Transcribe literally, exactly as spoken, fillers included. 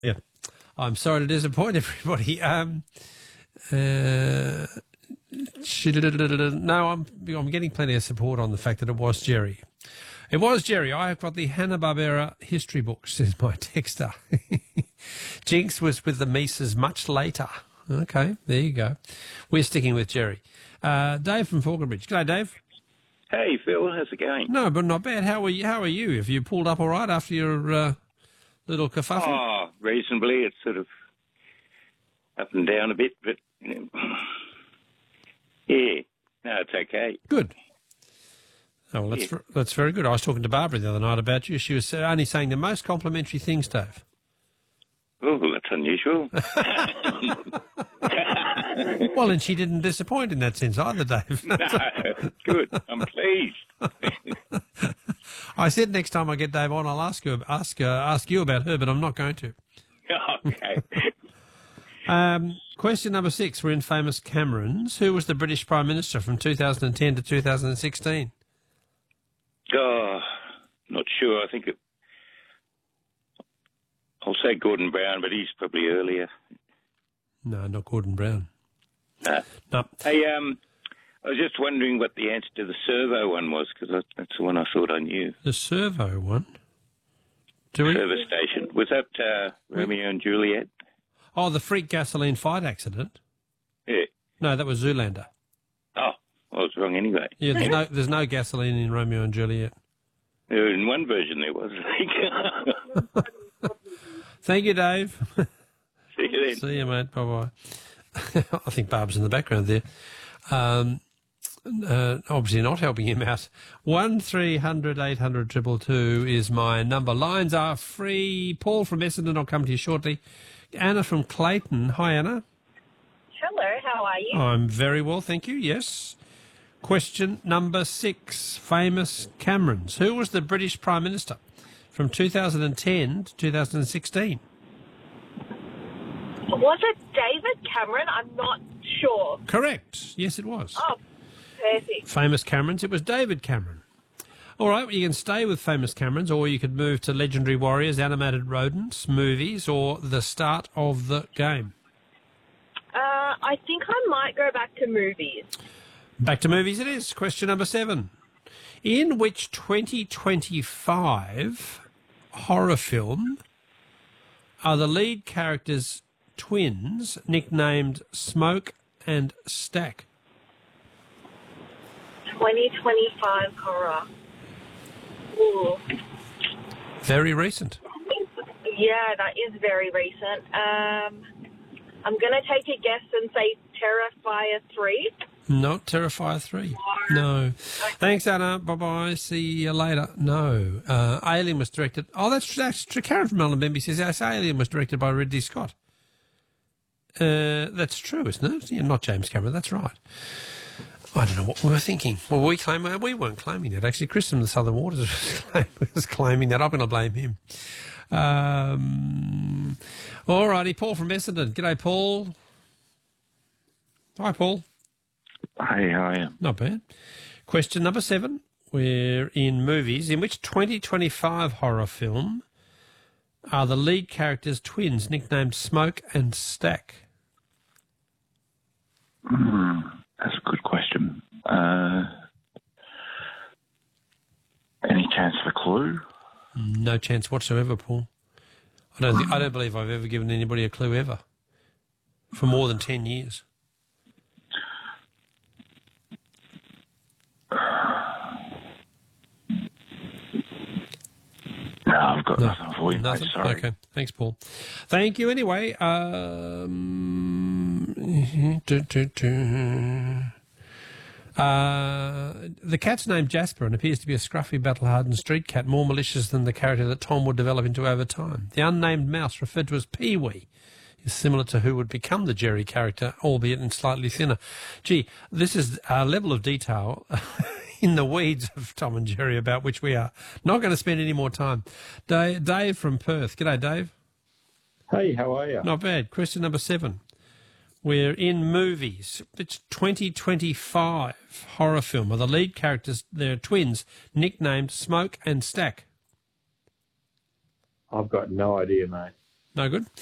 Yeah. I'm sorry to disappoint everybody. Um, uh, no, I'm I'm getting plenty of support on the fact that it was Jerry. It was Jerry. I have got the Hanna-Barbera history book, says my texter. Jinx was with the Mises much later. Okay, there you go. We're sticking with Jerry. Uh, Dave from Falconbridge. G'day, Dave. Hey, Phil. How's it going? No, but not bad. How are you? How are you? Have you pulled up all right after your uh, little kerfuffle? Oh, reasonably. It's sort of up and down a bit, but you know, yeah, no, it's okay. Good. Oh, well, that's, Yeah. that's very good. I was talking to Barbara the other night about you. She was only saying the most complimentary things, Dave. Oh, that's unusual. Well, and she didn't disappoint in that sense either, Dave. No, good. I'm pleased. I said next time I get Dave on, I'll ask you, ask, uh, ask you about her, but I'm not going to. Okay. Um, question number six. We're in famous Camerons. Who was the British Prime Minister from two thousand ten to two thousand sixteen? Oh, not sure. I think it, I'll say Gordon Brown, but he's probably earlier. No, not Gordon Brown. No. No. Hey, um, I was just wondering what the answer to the servo one was, because that's the one I thought I knew. The servo one? Do we? Service station. Was that uh, Romeo and Juliet? Oh, the freak gasoline fight accident? Yeah. No, that was Zoolander. Oh, I was wrong anyway. Yeah, there's no, there's no gasoline in Romeo and Juliet. In one version there was, I think. Thank you, Dave. See you then. See you, mate. Bye-bye. I think Barb's in the background there. Um, uh, obviously not helping him out. one three hundred eight hundred two two two is my number. Lines are free. Paul from Essendon, I'll come to you shortly. Anna from Clayton. Hi, Anna. Hello, how are you? I'm very well, thank you. Yes. Question number six. Famous Camerons. Who was the British Prime Minister from two thousand ten to two thousand sixteen? Was it David Cameron? I'm not sure. Correct. Yes, it was. Oh, perfect. Famous Camerons. It was David Cameron. All right, well, you can stay with Famous Camerons, or you could move to Legendary Warriors, Animated Rodents, movies, or the start of the game. Uh, I think I might go back to movies. Back to movies it is. Question number seven. In which twenty twenty-five horror film are the lead characters twins nicknamed Smoke and Stack? twenty twenty-five horror. Ooh. Very recent. Yeah, that is very recent. Um, I'm going to take a guess and say Terrifier three. No, Terrifier three. No. Thanks, Anna. Bye-bye. See you later. No. Uh, Alien was directed... Oh, that's, that's Karen from Melbourne says yes, Alien was directed by Ridley Scott. Uh, that's true, isn't it? Yeah, not James Cameron. That's right. I don't know what we were thinking. Well, we claim we weren't claiming that. Actually, Chris from the Southern Waters was, claim, was claiming that. I'm going to blame him. Um, all righty, Paul from Essendon. G'day, Paul. Hi, Paul. Hey, how are you? Not bad. Question number seven. We're in movies. In which twenty twenty-five horror film are the lead characters twins nicknamed Smoke and Stack? Mm, that's a good question. Uh, any chance of a clue? No chance whatsoever, Paul. I don't. Think, I don't believe I've ever given anybody a clue ever for more than ten years. No, I've got No, nothing for you. mate, Nothing? Sorry. Okay. Thanks, Paul. Thank you anyway. Um, do, do, do. Uh, the cat's named Jasper and appears to be a scruffy, battle-hardened street cat, more malicious than the character that Tom would develop into over time. The unnamed mouse, referred to as Pee-wee, is similar to who would become the Jerry character, albeit in slightly thinner. Gee, this is a level of detail in the weeds of Tom and Jerry about which we are not going to spend any more time. Dave, Dave from Perth. G'day, Dave. Hey, how are you? Not bad. Question number seven. We're in movies. It's twenty twenty-five horror film. Are the lead characters, they're twins, nicknamed Smoke and Stack? I've got no idea, mate. No good.